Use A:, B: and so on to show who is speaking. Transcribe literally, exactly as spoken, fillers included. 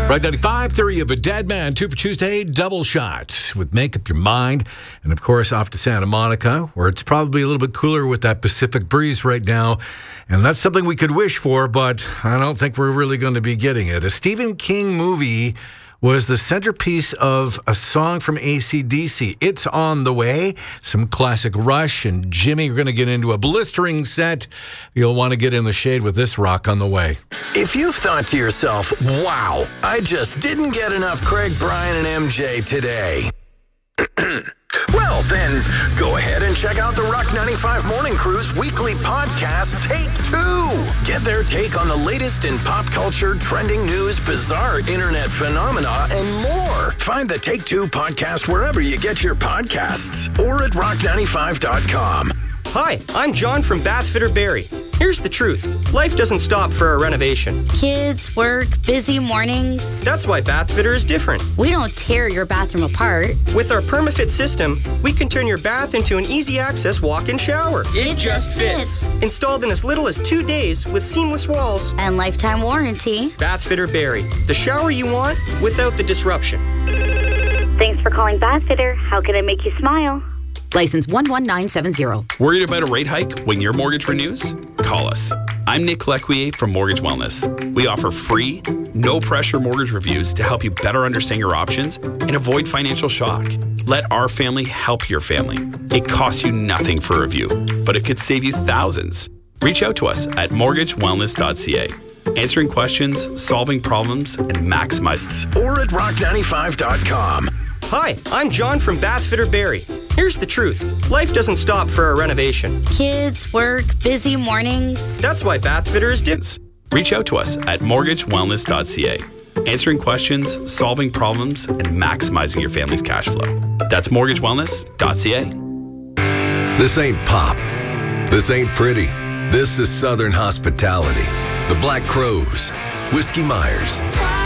A: Right, ninety-five, theory of a dead man, two for Tuesday, double shot with Make Up Your Mind. And of course, off to Santa Monica, where it's probably a little bit cooler with that Pacific breeze right now. And that's something we could wish for, but I don't think we're really going to be getting it. A Stephen King movie was the centerpiece of a song from A C D C. It's on the way. Some classic Rush and Jimmy are going to get into a blistering set. You'll want to get in the shade with this rock on the way.
B: If you've thought to yourself, wow, I just didn't get enough Craig, Brian, and M J today. Well, then, go ahead and check out the Rock ninety-five Morning Crew's weekly podcast, Take Two. Get their take on the latest in pop culture, trending news, bizarre internet phenomena, and more. Find the Take Two podcast wherever you get your podcasts or at rock ninety-five dot com.
C: Hi, I'm John from Bathfitter Barrie. Here's the truth. Life doesn't stop for a renovation.
D: Kids, work, busy mornings.
C: That's why Bathfitter is different.
D: We don't tear your bathroom apart.
C: With our PermaFit system, we can turn your bath into an easy-access walk-in shower.
D: It, it just fits.
C: fits. Installed in as little as two days with seamless walls.
D: And lifetime warranty.
C: Bathfitter Barrie. The shower you want without the disruption.
D: Thanks for calling Bathfitter. How can I make you smile?
E: License one one nine seven zero.
F: Worried about a rate hike when your mortgage renews? Call us. I'm Nick Lequier from Mortgage Wellness. We offer free, no-pressure mortgage reviews to help you better understand your options and avoid financial shock. Let our family help your family. It costs you nothing for a review, but it could save you thousands. Reach out to us at mortgage wellness dot c a. Answering questions, solving problems, and maximizing.
B: Or at rock ninety-five dot com.
C: Hi, I'm John from Bathfitter Barrie. Here's the truth. Life doesn't stop for a renovation.
D: Kids, work, busy mornings.
C: That's why Bathfitter is different.
F: Reach out to us at mortgage wellness dot c a. Answering questions, solving problems, and maximizing your family's cash flow. That's mortgage wellness dot c a.
G: This ain't pop. This ain't pretty. This is Southern hospitality. The Black Crows, Whiskey Myers.